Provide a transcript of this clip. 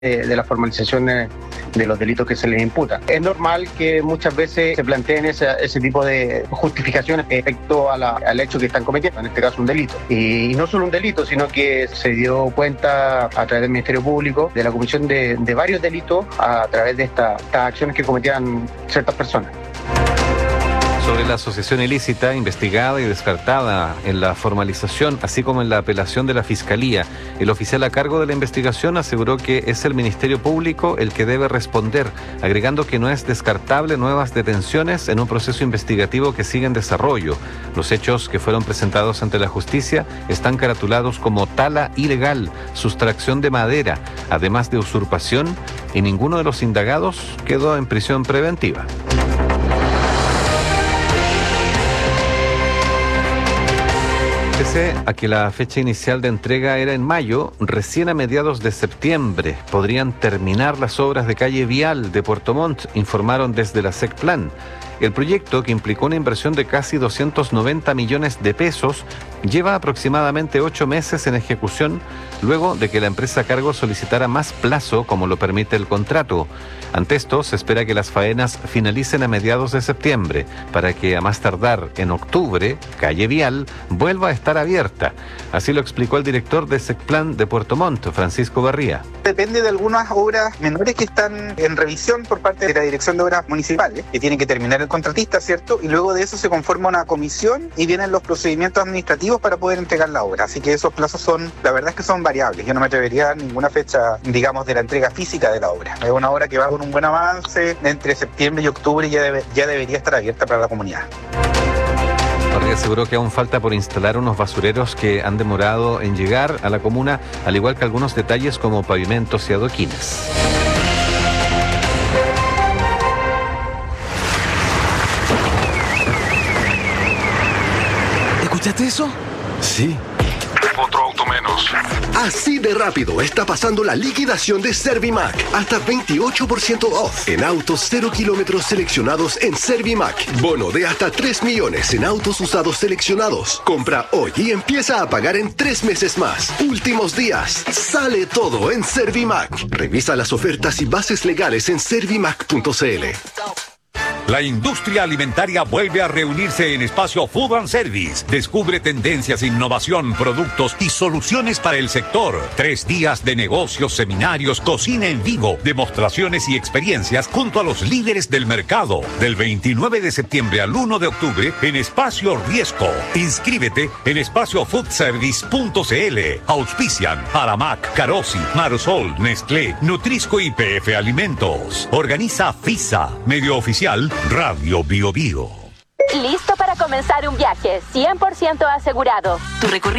de la formalización de los delitos que se les imputan. Es normal que muchas veces se planteen ese tipo de justificaciones respecto al hecho que están cometiendo, en este caso un delito. Y no solo un delito, sino que se dio cuenta a través del Ministerio Público de la comisión de varios delitos a través de estas acciones que cometían ciertas personas. Sobre la asociación ilícita investigada y descartada en la formalización, así como en la apelación de la Fiscalía, el oficial a cargo de la investigación aseguró que es el Ministerio Público el que debe responder, agregando que no es descartable nuevas detenciones en un proceso investigativo que sigue en desarrollo. Los hechos que fueron presentados ante la justicia están caratulados como tala ilegal, sustracción de madera, además de usurpación, y ninguno de los indagados quedó en prisión preventiva. Pese a que la fecha inicial de entrega era en mayo, recién a mediados de septiembre podrían terminar las obras de calle vial de Puerto Montt, informaron desde la SECPLAN. El proyecto, que implicó una inversión de casi 290 millones de pesos, lleva aproximadamente 8 meses en ejecución, luego de que la empresa a cargo solicitara más plazo, como lo permite el contrato. Ante esto, se espera que las faenas finalicen a mediados de septiembre, para que a más tardar en octubre, calle vial vuelva a estar abierta. Así lo explicó el director de SECPLAN de Puerto Montt, Francisco Barría. Depende de algunas obras menores que están en revisión por parte de la Dirección de Obras Municipales, que tienen que terminar el contratista, ¿cierto? Y luego de eso se conforma una comisión y vienen los procedimientos administrativos para poder entregar la obra. Así que esos plazos la verdad es que son variables. Yo no me atrevería a dar ninguna fecha, digamos, de la entrega física de la obra. Es una obra que va con un buen avance. Entre septiembre y octubre ya debería estar abierta para la comunidad. Barría aseguró que aún falta por instalar unos basureros que han demorado en llegar a la comuna, al igual que algunos detalles como pavimentos y adoquines. ¿Escuchaste eso? Sí. Otro auto menos. Así de rápido está pasando la liquidación de Servimac. Hasta 28% off en autos 0 kilómetros seleccionados en Servimac. Bono de hasta 3 millones en autos usados seleccionados. Compra hoy y empieza a pagar en 3 meses más. Últimos días. Sale todo en Servimac. Revisa las ofertas y bases legales en servimac.cl. La industria alimentaria vuelve a reunirse en Espacio Food and Service. Descubre tendencias, innovación, productos y soluciones para el sector. 3 días de negocios, seminarios, cocina en vivo, demostraciones y experiencias junto a los líderes del mercado. Del 29 de septiembre al 1 de octubre en Espacio Riesco. Inscríbete en espaciofoodservice.cl. Auspician Aramac, Carosi, Marsol, Nestlé, Nutrisco y PF Alimentos. Organiza FISA, medio oficial Radio Bio Bio. Listo para comenzar un viaje 100% asegurado. Tu recorrido